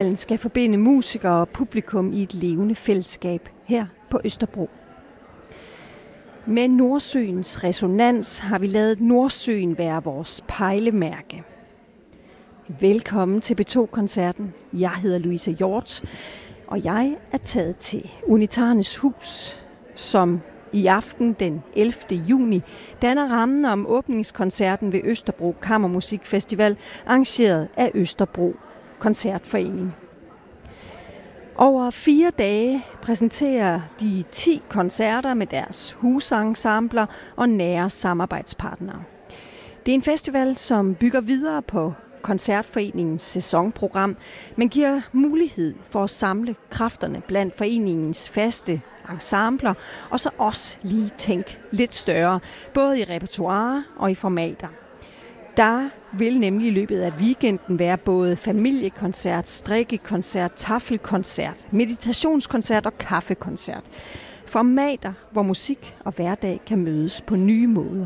Festivalen skal forbinde musikere og publikum i et levende fællesskab her på Østerbro. Med Nordsøens resonans har vi ladet Nordsøen være vores pejlemærke. Velkommen til B2-koncerten. Jeg hedder Louise Hjort, og jeg er taget til Unitarnes Hus, som i aften den 11. juni danner rammen om åbningskoncerten ved Østerbro Kammermusikfestival, arrangeret af Østerbro Koncertforening. Over 4 dage præsenterer de 10 koncerter med deres husensembler og nære samarbejdspartnere. Det er en festival, som bygger videre på Koncertforeningens sæsonprogram, men giver mulighed for at samle kræfterne blandt foreningens faste ensembler, og så også lige tænke lidt større, både i repertoire og i formater. Der vil nemlig i løbet af weekenden være både familiekoncert, strikkekoncert, taffelkoncert, meditationskoncert og kaffekoncert. Formater, hvor musik og hverdag kan mødes på nye måder.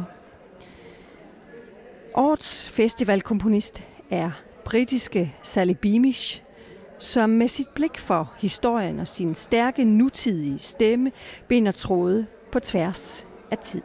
Årets festivalkomponist er britiske Sally Beamish, som med sit blik for historien og sin stærke nutidige stemme binder tråde på tværs af tid.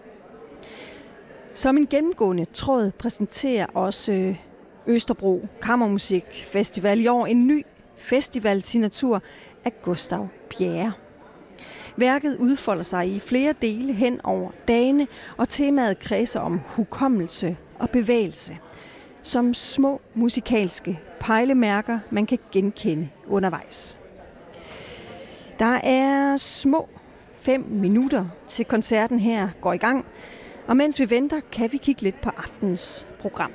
Som en gennemgående tråd præsenterer også Østerbro Kammermusikfestival i år en ny festivalsignatur af Gustav Bjerre. Værket udfolder sig i flere dele hen over dagene, og temaet kredser om hukommelse og bevægelse, som små musikalske pejlemærker, man kan genkende undervejs. Der er små 5 minutter til koncerten her går i gang, og mens vi venter, kan vi kigge lidt på aftenens program.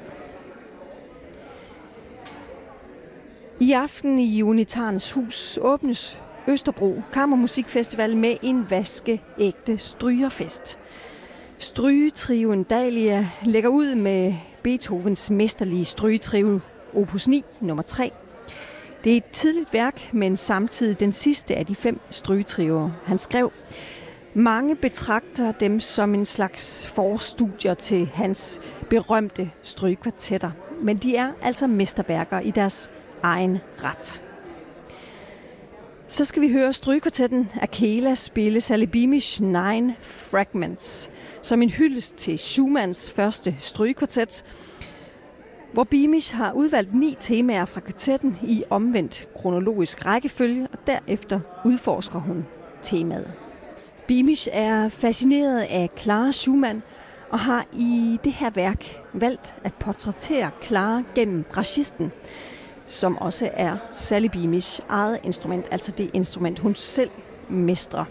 I aften i Unitarnes Hus åbnes Østerbro Kammermusikfestival med en vaskeægte strygerfest. Strygetrioen Dahlia lægger ud med Beethovens mesterlige strygetrio opus 9, nummer 3. Det er et tidligt værk, men samtidig den sidste af de 5 strygetrioer, han skrev. Mange betragter dem som en slags forstudier til hans berømte strygekvartetter, men de er altså mesterværker i deres egen ret. Så skal vi høre strygekvartetten Akela spille Sally Beamish 9 Fragments, som en hyldest til Schumanns første strygekvartet, hvor Beamish har udvalgt 9 temaer fra kvartetten i omvendt kronologisk rækkefølge, og derefter udforsker hun temaet. Beamish er fascineret af Clara Schumann og har i det her værk valgt at portrættere Clara gennem bratschisten, som også er Sally Beamish eget instrument, altså det instrument, hun selv mestrer.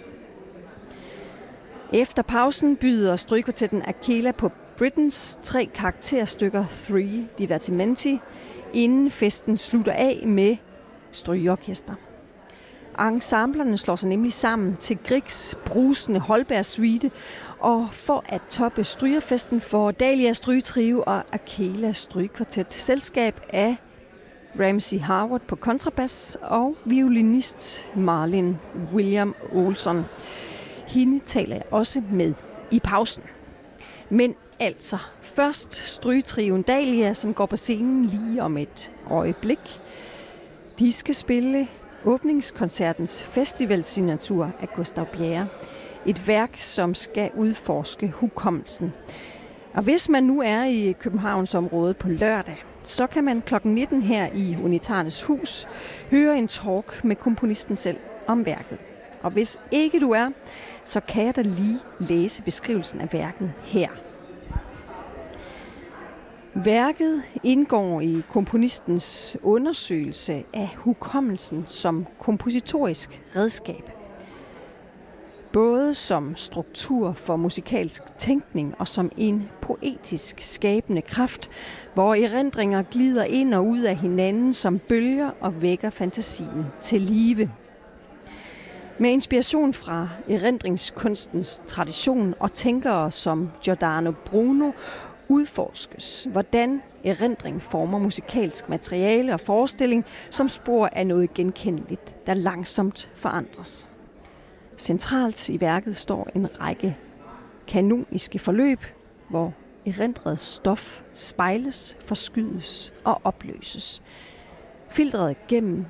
Efter pausen byder strygekvartetten Akela på Britens 3 karakterstykker 3 Divertimenti, inden festen slutter af med strygeorkester. Ensemblerne slår sig nemlig sammen til Griegs brusende Holberg-suite, og for at toppe strygerfesten får Dahlia strygetrio og Akela strygekvartet selskab af Ramsey Harwood på kontrabas og violinist Marlin William Olson. Hende taler jeg også med i pausen. Men altså, først strygetrioen Dahlia, som går på scenen lige om et øjeblik. De skal spille åbningskoncertens festivalsignatur af Gustav Bjerre. Et værk, som skal udforske hukommelsen. Og hvis man nu er i Københavnsområdet på lørdag, så kan man kl. 19 her i Unitarnes Hus høre en talk med komponisten selv om værket. Og hvis ikke du er, så kan jeg da lige læse beskrivelsen af værket her. Værket indgår i komponistens undersøgelse af hukommelsen som kompositorisk redskab. Både som struktur for musikalsk tænkning og som en poetisk skabende kraft, hvor erindringer glider ind og ud af hinanden som bølger og vækker fantasien til live. Med inspiration fra erindringskunstens tradition og tænkere som Giordano Bruno udforskes, hvordan erindring former musikalsk materiale og forestilling som spor af noget genkendeligt, der langsomt forandres. Centralt i værket står en række kanoniske forløb, hvor erindret stof spejles, forskydes og opløses. Filtret gennem